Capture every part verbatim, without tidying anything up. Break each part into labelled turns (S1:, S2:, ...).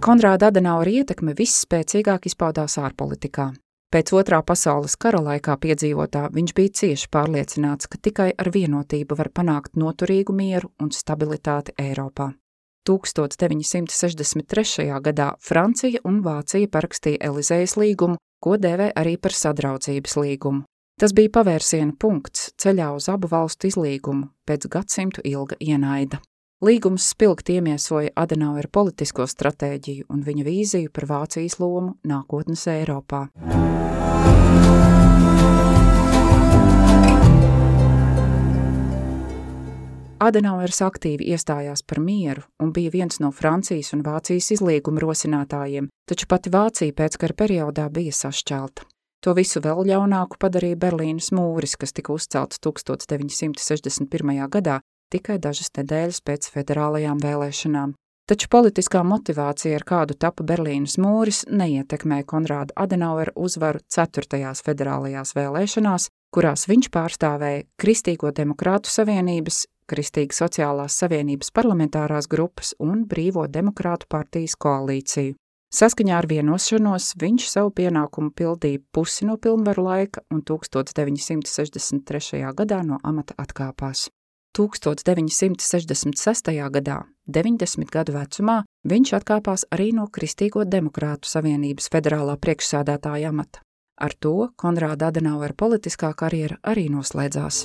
S1: Konrāda Adenaura ietekme visspēcīgāk izpaudās ārpolitikā. Pēc otrā pasaules kara laikā piedzīvotā viņš bija cieši pārliecināts, ka tikai ar vienotību var panākt noturīgu mieru un stabilitāti Eiropā. tūkstoš deviņi simti sešdesmit trešajā gadā Francija un Vācija parakstīja Elizejas līgumu, ko dēvē arī par sadraudzības līgumu. Tas bija pavērsiena punkts ceļā uz abu valstu izlīgumu pēc gadsimtu ilga ienaida. Līgums spilgti iemiesoja Adenaura politisko stratēģiju un viņa vīziju par Vācijas lomu nākotnes Eiropā. Adenauers aktīvi iestājās par mieru un bija viens no Francijas un Vācijas izlīguma rosinātājiem, taču pati Vācija pēckara periodā bija sašķelta. To visu vēl ļaunāku padarīja Berlīnas mūris, kas tika uzcelts tūkstoš deviņi simti sešdesmit pirmajā gadā, tikai dažas nedēļas pēc federālajām vēlēšanām. Taču politiskā motivācija, ar kādu tapa Berlīnas mūris, neietekmēja Konrāda Adenaura uzvaru ceturtajās federālajās vēlēšanās, kurās viņš pārstāvēja Kristīgo demokrātu savienības, Kristīgi sociālās savienības parlamentārās grupas un Brīvo demokrātu partijas koalīciju. Saskaņā ar vienošanos viņš savu pienākumu pildīja pusi no pilnvaru laika un tūkstoš deviņi simti sešdesmit trešajā gadā no amata atkāpās. tūkstoš deviņi simti sešdesmit sestajā gadā, deviņdesmit gadu vecumā, viņš atkāpās arī no Kristīgo demokrātu savienības federālā priekšsēdētāja amata. Ar to Konrāda Adenaura politiskā karjera arī noslēdzās.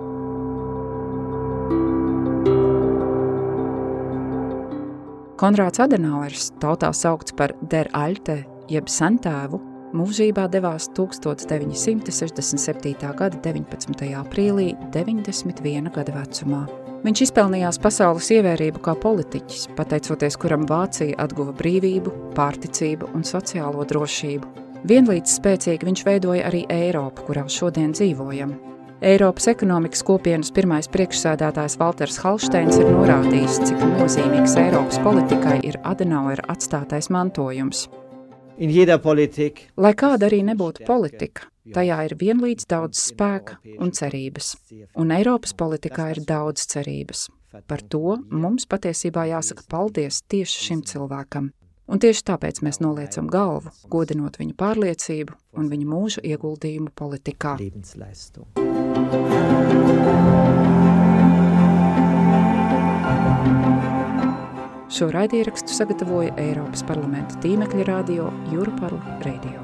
S1: Konrāds Adenauers, tautā saukts par Der Alte, jeb Sentēvu, mūžībā devās tūkstoš deviņi simti sešdesmit septītā gada deviņpadsmitajā aprīlī deviņdesmit viena gada vecumā. Viņš izpelnījās pasaules ievērību kā politiķis, pateicoties kuram Vācija atguva brīvību, pārticību un sociālo drošību. Vienlīdz spēcīgi viņš veidoja arī Eiropu, kurā šodien dzīvojam. Eiropas ekonomikas kopienas pirmais priekšsēdētājs Valters Halšteins ir norādījis, cik nozīmīgs Eiropas politikai ir Adenauera atstātais mantojums. Lai kāda arī nebūtu politika, tajā ir vienlīdz daudz spēka un cerības. Un Eiropas politikā ir daudz cerības. Par to mums patiesībā jāsaka paldies tieši šim cilvēkam. Un tieši tāpēc mēs noliecam galvu, godinot viņa pārliecību un viņa mūža ieguldījumu politikā. Šo raidierakstu sagatavoja Eiropas parlamenta tīmekļa radio Europarl Radio.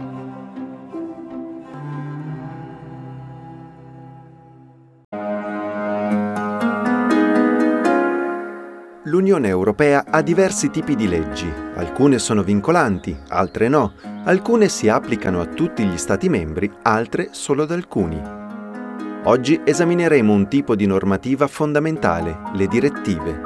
S2: L'Unione Europea ha diversi tipi di leggi, alcune sono vincolanti, altre no, alcune si applicano a tutti gli Stati membri, altre solo ad alcuni. Oggi esamineremo un tipo di normativa fondamentale, le direttive.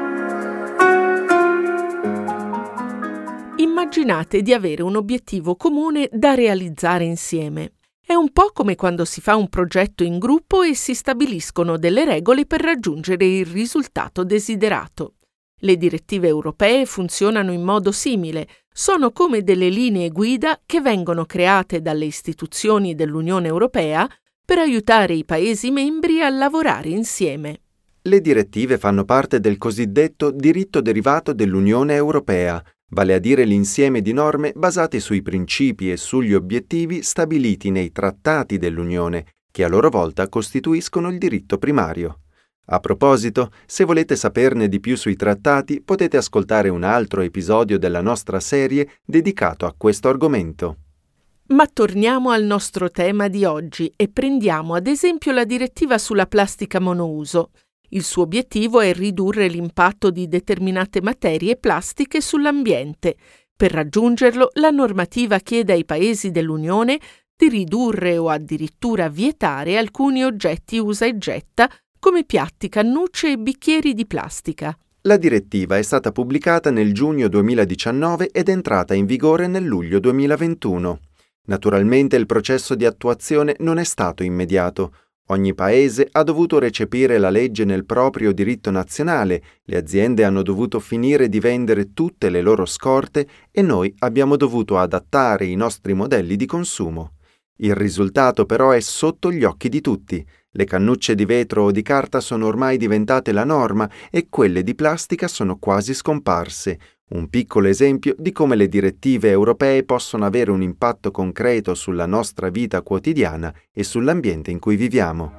S3: Immaginate di avere un obiettivo comune da realizzare insieme. È un po' come quando si fa un progetto in gruppo e si stabiliscono delle regole per raggiungere il risultato desiderato. Le direttive europee funzionano in modo simile, sono come delle linee guida che vengono create dalle istituzioni dell'Unione Europea per aiutare i Paesi membri a lavorare insieme.
S2: Le direttive fanno parte del cosiddetto diritto derivato dell'Unione Europea, vale a dire l'insieme di norme basate sui principi e sugli obiettivi stabiliti nei trattati dell'Unione, che a loro volta costituiscono il diritto primario. A proposito, se volete saperne di più sui trattati, potete ascoltare un altro episodio della nostra serie dedicato a questo argomento.
S3: Ma torniamo al nostro tema di oggi e prendiamo ad esempio la direttiva sulla plastica monouso. Il suo obiettivo è ridurre l'impatto di determinate materie plastiche sull'ambiente. Per raggiungerlo, la normativa chiede ai Paesi dell'Unione di ridurre o addirittura vietare alcuni oggetti usa e getta come piatti, cannucce e bicchieri di plastica.
S2: La direttiva è stata pubblicata nel giugno duemiladiciannove ed è entrata in vigore nel luglio duemilaventuno. Naturalmente il processo di attuazione non è stato immediato. Ogni paese ha dovuto recepire la legge nel proprio diritto nazionale, le aziende hanno dovuto finire di vendere tutte le loro scorte e noi abbiamo dovuto adattare i nostri modelli di consumo. Il risultato però è sotto gli occhi di tutti. Le cannucce di vetro o di carta sono ormai diventate la norma e quelle di plastica sono quasi scomparse. Un piccolo esempio di come le direttive europee possono avere un impatto concreto sulla nostra vita quotidiana e sull'ambiente in cui viviamo.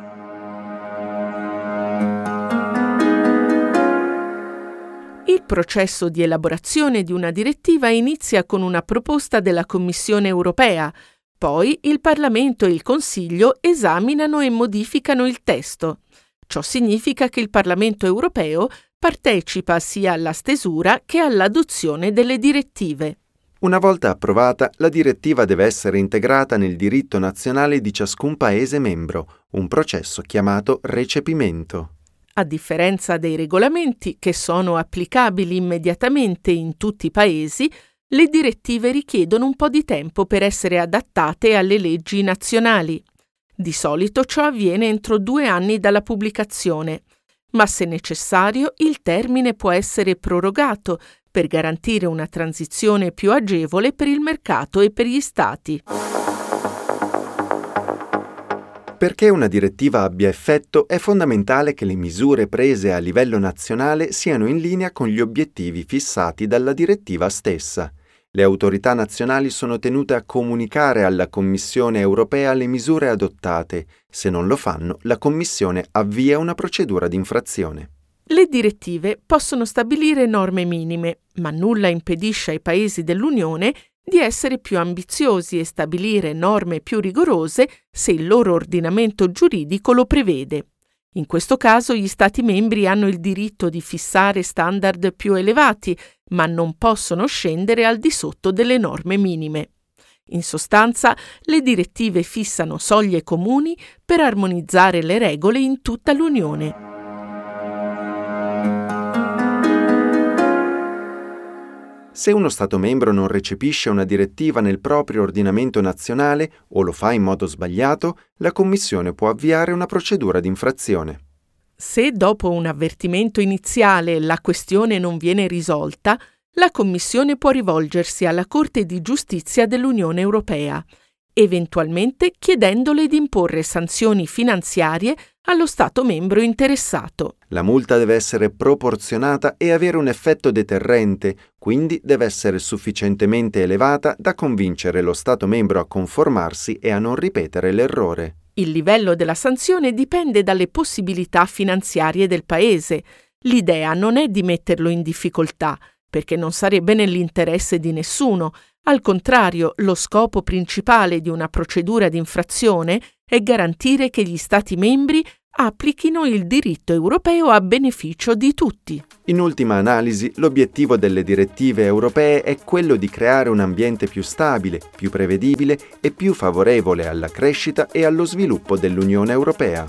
S3: Il processo di elaborazione di una direttiva inizia con una proposta della Commissione europea, poi il Parlamento e il Consiglio esaminano e modificano il testo. Ciò significa che il Parlamento europeo partecipa sia alla stesura che all'adozione delle direttive.
S2: Una volta approvata, la direttiva deve essere integrata nel diritto nazionale di ciascun Paese membro, un processo chiamato recepimento.
S3: A differenza dei regolamenti, che sono applicabili immediatamente in tutti i Paesi, le direttive richiedono un po' di tempo per essere adattate alle leggi nazionali. Di solito ciò avviene entro due anni dalla pubblicazione, ma se necessario il termine può essere prorogato per garantire una transizione più agevole per il mercato e per gli Stati.
S2: Perché una direttiva abbia effetto è fondamentale che le misure prese a livello nazionale siano in linea con gli obiettivi fissati dalla direttiva stessa. Le autorità nazionali sono tenute a comunicare alla Commissione europea le misure adottate. Se non lo fanno, la Commissione avvia una procedura di infrazione.
S3: Le direttive possono stabilire norme minime, ma nulla impedisce ai Paesi dell'Unione di essere più ambiziosi e stabilire norme più rigorose se il loro ordinamento giuridico lo prevede. In questo caso gli Stati membri hanno il diritto di fissare standard più elevati, ma non possono scendere al di sotto delle norme minime. In sostanza, le direttive fissano soglie comuni per armonizzare le regole in tutta l'Unione.
S2: Se uno Stato membro non recepisce una direttiva nel proprio ordinamento nazionale o lo fa in modo sbagliato, la Commissione può avviare una procedura di infrazione.
S3: Se dopo un avvertimento iniziale la questione non viene risolta, la Commissione può rivolgersi alla Corte di Giustizia dell'Unione Europea, eventualmente chiedendole di imporre sanzioni finanziarie allo Stato membro interessato.
S2: La multa deve essere proporzionata e avere un effetto deterrente, quindi deve essere sufficientemente elevata da convincere lo Stato membro a conformarsi e a non ripetere l'errore.
S3: Il livello della sanzione dipende dalle possibilità finanziarie del Paese. L'idea non è di metterlo in difficoltà, perché non sarebbe nell'interesse di nessuno. Al contrario, lo scopo principale di una procedura di infrazione è garantire che gli Stati membri applichino il diritto europeo a beneficio di tutti.
S2: In ultima analisi, l'obiettivo delle direttive europee è quello di creare un ambiente più stabile, più prevedibile e più favorevole alla crescita e allo sviluppo dell'Unione Europea.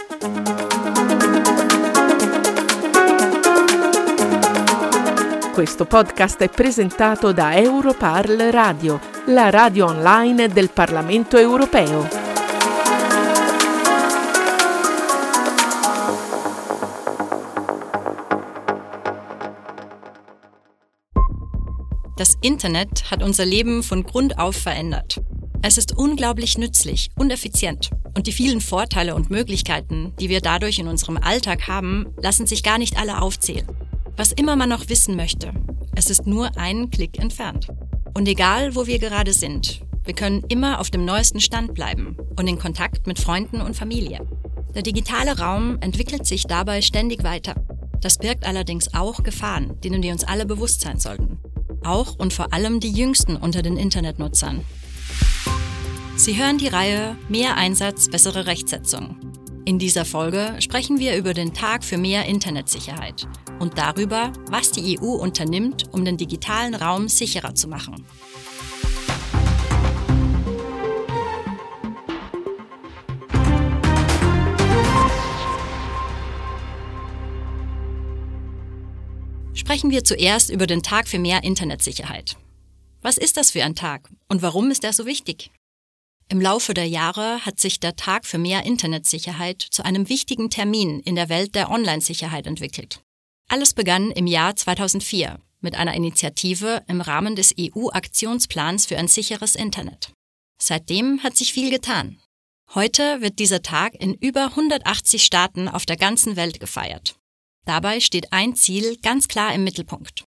S3: Questo podcast è presentato da Europarl Radio, la radio online del Parlamento Europeo.
S4: Das Internet hat unser Leben von Grund auf verändert. Es ist unglaublich nützlich und effizient. Und die vielen Vorteile und Möglichkeiten, die wir dadurch in unserem Alltag haben, lassen sich gar nicht alle aufzählen. Was immer man noch wissen möchte, es ist nur einen Klick entfernt. Und egal, wo wir gerade sind, wir können immer auf dem neuesten Stand bleiben und in Kontakt mit Freunden und Familie. Der digitale Raum entwickelt sich dabei ständig weiter. Das birgt allerdings auch Gefahren, denen wir uns alle bewusst sein sollten. Auch und vor allem die Jüngsten unter den Internetnutzern. Sie hören die Reihe Mehr Einsatz, bessere Rechtsetzung. In dieser Folge sprechen wir über den Tag für mehr Internetsicherheit und darüber, was die E U unternimmt, um den digitalen Raum sicherer zu machen. Sprechen wir zuerst über den Tag für mehr Internetsicherheit. Was ist das für ein Tag und warum ist er so wichtig? Im Laufe der Jahre hat sich der Tag für mehr Internetsicherheit zu einem wichtigen Termin in der Welt der Online-Sicherheit entwickelt. Alles begann im Jahr zweitausendvier mit einer Initiative im Rahmen des E U-Aktionsplans für ein sicheres Internet. Seitdem hat sich viel getan. Heute wird dieser Tag in über hundertachtzig Staaten auf der ganzen Welt gefeiert. Dabei steht ein Ziel ganz klar im Mittelpunkt: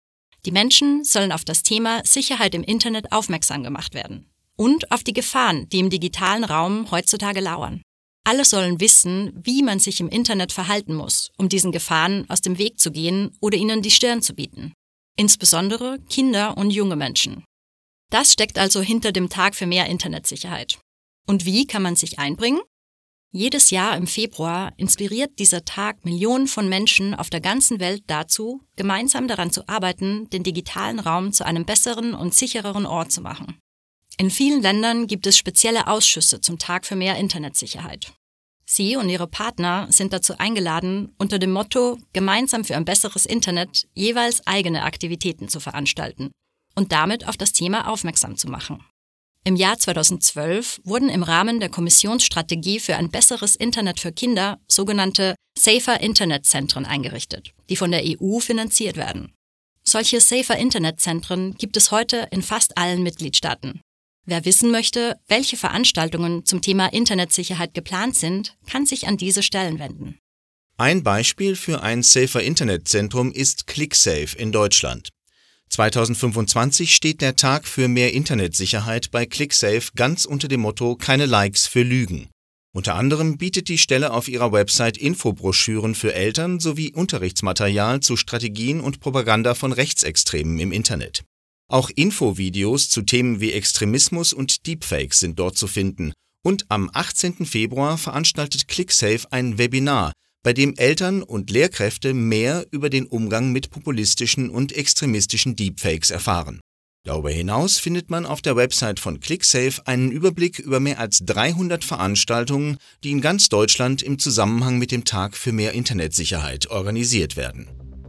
S4: Die Menschen sollen auf das Thema Sicherheit im Internet aufmerksam gemacht werden und auf die Gefahren, die im digitalen Raum heutzutage lauern. Alle sollen wissen, wie man sich im Internet verhalten muss, um diesen Gefahren aus dem Weg zu gehen oder ihnen die Stirn zu bieten. Insbesondere Kinder und junge Menschen. Das steckt also hinter dem Tag für mehr Internetsicherheit. Und wie kann man sich einbringen? Jedes Jahr im Februar inspiriert dieser Tag Millionen von Menschen auf der ganzen Welt dazu, gemeinsam daran zu arbeiten, den digitalen Raum zu einem besseren und sichereren Ort zu machen. In vielen Ländern gibt es spezielle Ausschüsse zum Tag für mehr Internetsicherheit. Sie und ihre Partner sind dazu eingeladen, unter dem Motto „Gemeinsam für ein besseres Internet“ jeweils eigene Aktivitäten zu veranstalten und damit auf das Thema aufmerksam zu machen. Im Jahr zweitausendzwölf wurden im Rahmen der Kommissionsstrategie für ein besseres Internet für Kinder sogenannte Safer Internet Zentren eingerichtet, die von der E U finanziert werden. Solche Safer Internet Zentren gibt es heute in fast allen Mitgliedstaaten. Wer wissen möchte, welche Veranstaltungen zum Thema Internetsicherheit geplant sind, kann sich an diese Stellen wenden.
S5: Ein Beispiel für ein Safer Internet Zentrum ist ClickSafe in Deutschland. zweitausendfünfundzwanzig steht der Tag für mehr Internetsicherheit bei ClickSafe ganz unter dem Motto „Keine Likes für Lügen“. Unter anderem bietet die Stelle auf ihrer Website Infobroschüren für Eltern sowie Unterrichtsmaterial zu Strategien und Propaganda von Rechtsextremen im Internet. Auch Infovideos zu Themen wie Extremismus und Deepfakes sind dort zu finden. Und am achtzehnten Februar veranstaltet ClickSafe ein Webinar, bei dem Eltern und Lehrkräfte mehr über den Umgang mit populistischen und extremistischen Deepfakes erfahren. Darüber hinaus findet man auf der Website von ClickSafe einen Überblick über mehr als dreihundert Veranstaltungen, die in ganz Deutschland im Zusammenhang mit dem Tag für mehr Internetsicherheit organisiert werden.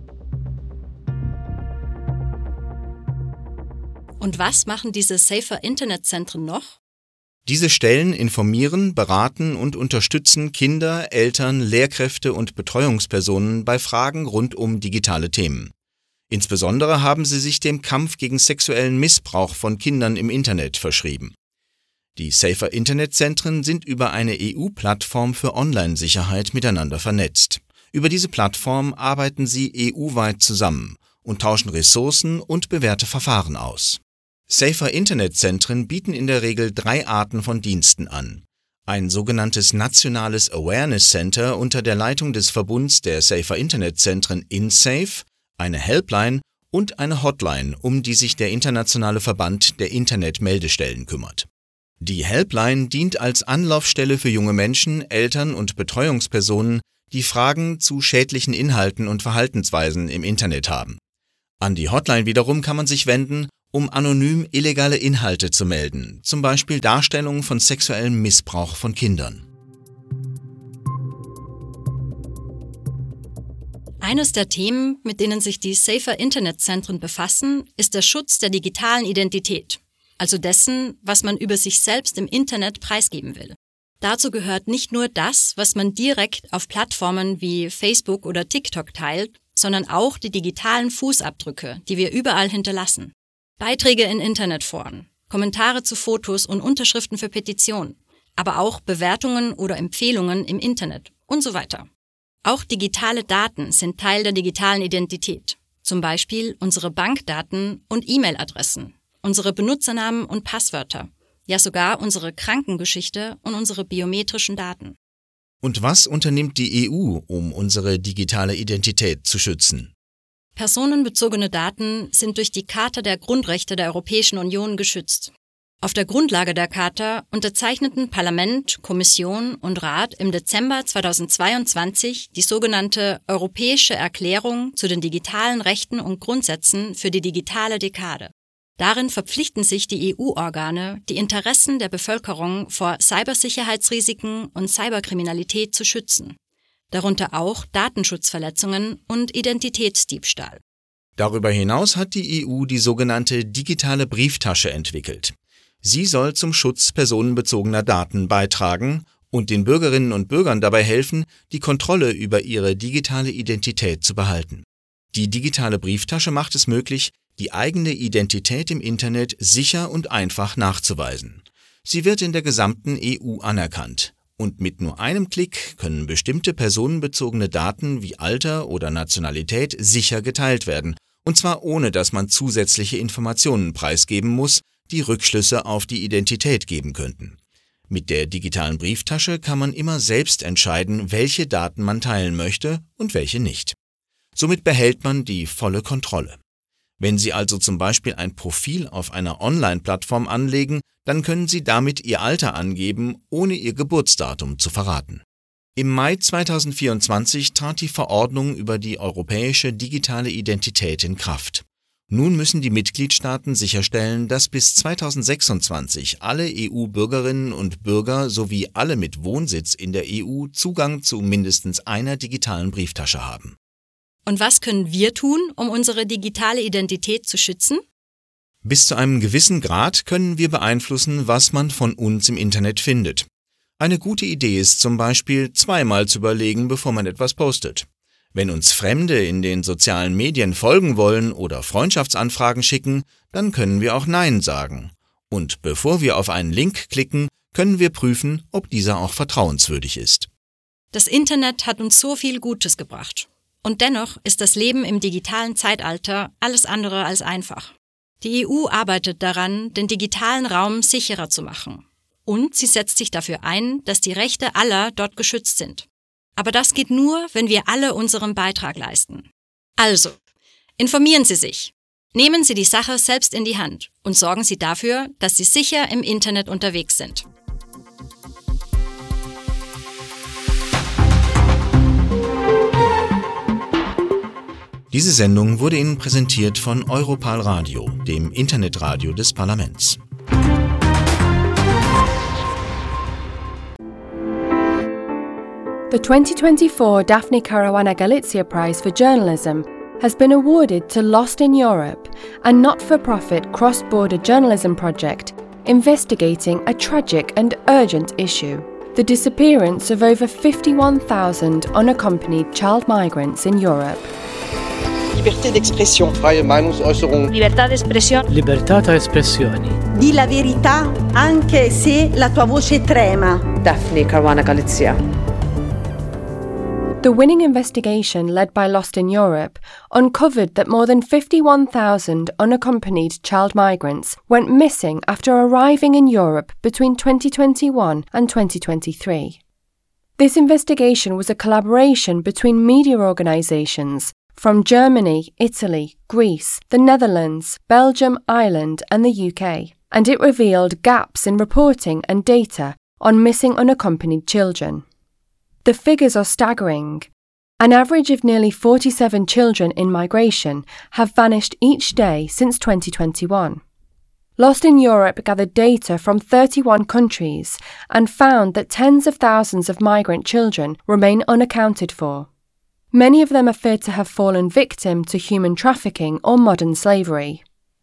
S4: Und was machen diese Safer Internet Zentren noch?
S5: Diese Stellen informieren, beraten und unterstützen Kinder, Eltern, Lehrkräfte und Betreuungspersonen bei Fragen rund um digitale Themen. Insbesondere haben sie sich dem Kampf gegen sexuellen Missbrauch von Kindern im Internet verschrieben. Die Safer Internet Zentren sind über eine E U-Plattform für Online-Sicherheit miteinander vernetzt. Über diese Plattform arbeiten sie E U-weit zusammen und tauschen Ressourcen und bewährte Verfahren aus. Safer Internet Zentren bieten in der Regel drei Arten von Diensten an. Ein sogenanntes nationales Awareness Center unter der Leitung des Verbunds der Safer Internet Zentren InSafe, eine Helpline und eine Hotline, um die sich der internationale Verband der Internet-Meldestellen kümmert. Die Helpline dient als Anlaufstelle für junge Menschen, Eltern und Betreuungspersonen, die Fragen zu schädlichen Inhalten und Verhaltensweisen im Internet haben. An die Hotline wiederum kann man sich wenden, um anonym illegale Inhalte zu melden, zum Beispiel Darstellungen von sexuellem Missbrauch von Kindern.
S4: Eines der Themen, mit denen sich die Safer Internet Zentren befassen, ist der Schutz der digitalen Identität, also dessen, was man über sich selbst im Internet preisgeben will. Dazu gehört nicht nur das, was man direkt auf Plattformen wie Facebook oder TikTok teilt, sondern auch die digitalen Fußabdrücke, die wir überall hinterlassen. Beiträge in Internetforen, Kommentare zu Fotos und Unterschriften für Petitionen, aber auch Bewertungen oder Empfehlungen im Internet und so weiter. Auch digitale Daten sind Teil der digitalen Identität, zum Beispiel unsere Bankdaten und E-Mail-Adressen, unsere Benutzernamen und Passwörter, ja sogar unsere Krankengeschichte und unsere biometrischen Daten.
S5: Und was unternimmt die E U, um unsere digitale Identität zu schützen?
S4: Personenbezogene Daten sind durch die Charta der Grundrechte der Europäischen Union geschützt. Auf der Grundlage der Charta unterzeichneten Parlament, Kommission und Rat im Dezember zweitausendzweiundzwanzig die sogenannte Europäische Erklärung zu den digitalen Rechten und Grundsätzen für die digitale Dekade. Darin verpflichten sich die E U-Organe, die Interessen der Bevölkerung vor Cybersicherheitsrisiken und Cyberkriminalität zu schützen. Darunter auch Datenschutzverletzungen und Identitätsdiebstahl.
S5: Darüber hinaus hat die E U die sogenannte digitale Brieftasche entwickelt. Sie soll zum Schutz personenbezogener Daten beitragen und den Bürgerinnen und Bürgern dabei helfen, die Kontrolle über ihre digitale Identität zu behalten. Die digitale Brieftasche macht es möglich, die eigene Identität im Internet sicher und einfach nachzuweisen. Sie wird in der gesamten E U anerkannt. Und mit nur einem Klick können bestimmte personenbezogene Daten wie Alter oder Nationalität sicher geteilt werden Und zwar ohne, dass man zusätzliche Informationen preisgeben muss, die Rückschlüsse auf die Identität geben könnten. Mit der digitalen Brieftasche kann man immer selbst entscheiden, welche Daten man teilen möchte und welche nicht. Somit behält man die volle Kontrolle. Wenn Sie also zum Beispiel ein Profil auf einer Online-Plattform anlegen, dann können Sie damit Ihr Alter angeben, ohne Ihr Geburtsdatum zu verraten. Im Mai zweitausendvierundzwanzig trat die Verordnung über die europäische digitale Identität in Kraft. Nun müssen die Mitgliedstaaten sicherstellen, dass bis zweitausendsechsundzwanzig alle E U-Bürgerinnen und Bürger sowie alle mit Wohnsitz in der E U Zugang zu mindestens einer digitalen Brieftasche haben.
S4: Und was können wir tun, um unsere digitale Identität zu schützen?
S5: Bis zu einem gewissen Grad können wir beeinflussen, was man von uns im Internet findet. Eine gute Idee ist zum Beispiel, zweimal zu überlegen, bevor man etwas postet. Wenn uns Fremde in den sozialen Medien folgen wollen oder Freundschaftsanfragen schicken, dann können wir auch Nein sagen. Und bevor wir auf einen Link klicken, können wir prüfen, ob dieser auch vertrauenswürdig ist.
S4: Das Internet hat uns so viel Gutes gebracht. Und dennoch ist das Leben im digitalen Zeitalter alles andere als einfach. Die E U arbeitet daran, den digitalen Raum sicherer zu machen. Und sie setzt sich dafür ein, dass die Rechte aller dort geschützt sind. Aber das geht nur, wenn wir alle unseren Beitrag leisten. Also, informieren Sie sich. Nehmen Sie die Sache selbst in die Hand und sorgen Sie dafür, dass Sie sicher im Internet unterwegs sind.
S5: Diese Sendung wurde Ihnen präsentiert von Europal Radio, dem Internetradio des Parlaments.
S6: The twenty twenty-four Daphne Caruana Galizia Prize for Journalism has been awarded to Lost in Europe, a not-for-profit cross-border journalism project investigating a tragic and urgent issue: the disappearance of over fifty-one thousand unaccompanied child migrants in Europe.
S7: Libertà d'espressione. Freie Meinungsäußerung.
S8: Libertà d'espressione.
S9: Libertà d'espressione.
S10: Di la verità anche se la tua voce trema.
S11: Daphne Caruana Galizia.
S6: The winning investigation, led by Lost in Europe, uncovered that more than fifty-one thousand unaccompanied child migrants went missing after arriving in Europe between twenty twenty-one and twenty twenty-three. This investigation was a collaboration between media organisations from Germany, Italy, Greece, the Netherlands, Belgium, Ireland and the U K, and it revealed gaps in reporting and data on missing unaccompanied children. The figures are staggering. An average of nearly forty-seven children in migration have vanished each day since twenty twenty-one. Lost in Europe gathered data from thirty-one countries and found that tens of thousands of migrant children remain unaccounted for. Many of them are feared to have fallen victim to human trafficking or modern slavery.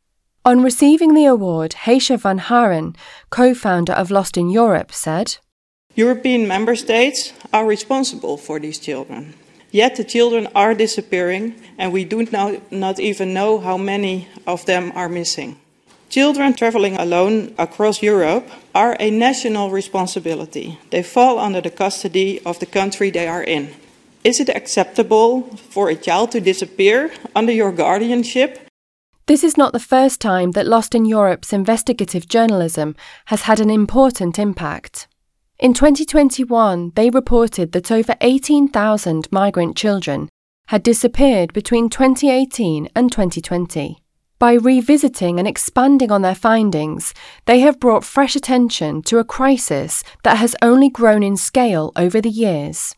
S6: On receiving the award, Heesje van Haren, co-founder of Lost in Europe, said,
S12: European member states are responsible for these children. Yet the children are disappearing and we do now not even know how many of them are missing. Children travelling alone across Europe are a national responsibility. They fall under the custody of the country they are in. Is it acceptable for a child to disappear under your guardianship?
S6: This is not the first time that Lost in Europe's investigative journalism has had an important impact. In twenty twenty-one, they reported that over eighteen thousand migrant children had disappeared between twenty eighteen and twenty twenty. By revisiting and expanding on their findings, they have brought fresh attention to a crisis that has only grown in scale over the years.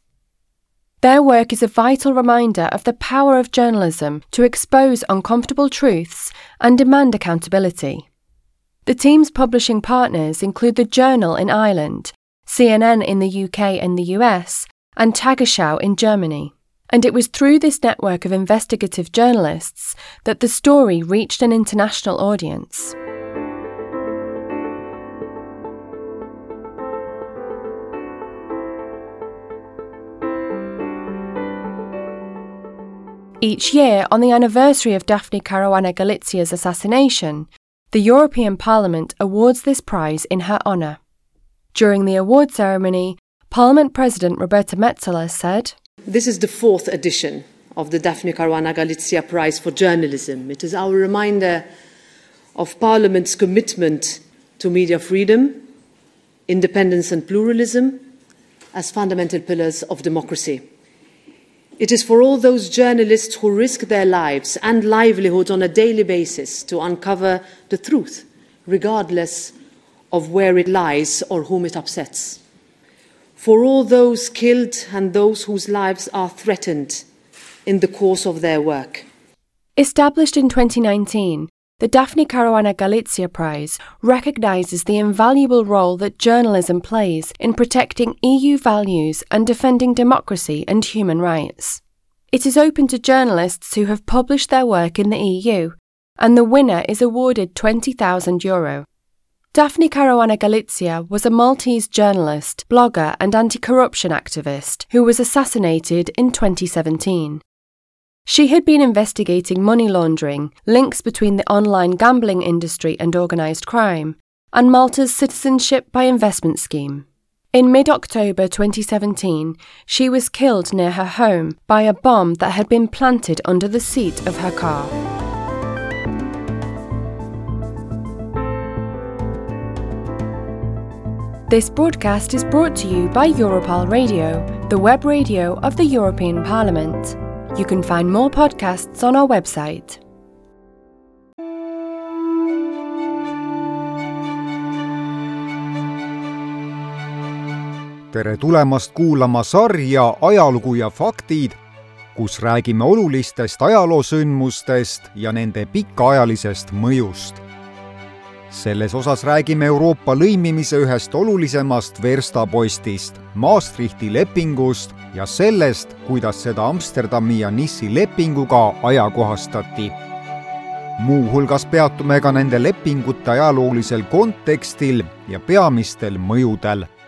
S6: Their work is a vital reminder of the power of journalism to expose uncomfortable truths and demand accountability. The team's publishing partners include The Journal in Ireland, C N N in the U K and the U S, and Tagesschau in Germany. And it was through this network of investigative journalists that the story reached an international audience. Each year, on the anniversary of Daphne Caruana Galizia's assassination, the European Parliament awards this prize in her honour. During the award ceremony, Parliament President Roberta Metsola said,
S11: This is the fourth edition of the Daphne Caruana Galizia Prize for Journalism. It is our reminder of Parliament's commitment to media freedom, independence and pluralism as fundamental pillars of democracy. It is for all those journalists who risk their lives and livelihood on a daily basis to uncover the truth, regardless of where it lies or whom it upsets. For all those killed and those whose lives are threatened in the course of their work.
S6: Established in twenty nineteen, the Daphne Caruana Galizia Prize recognises the invaluable role that journalism plays in protecting E U values and defending democracy and human rights. It is open to journalists who have published their work in the E U, and the winner is awarded twenty thousand euro. Daphne Caruana Galizia was a Maltese journalist, blogger and anti-corruption activist who was assassinated in twenty seventeen. She had been investigating money laundering, links between the online gambling industry and organised crime, and Malta's citizenship by investment scheme. In mid-October twenty seventeen, she was killed near her home by a bomb that had been planted under the seat of her car. This broadcast is brought to you by Europol Radio, the web radio of the European Parliament. You can find more podcasts on our website.
S8: Tere tulemast kuulama sarja Ajalugu ja faktid, kus räägime olulistest ajaloosündmustest ja nende pikaajalisest mõjust. Selles osas räägime Euroopa lõimimise ühest olulisemast verstapostist, Maastrichti lepingust ja sellest, kuidas seda Amsterdami ja Nissi lepinguga ajakohastati. Muu hulgas peatume ka nende lepingute ajaloolisel kontekstil ja peamistel mõjudel.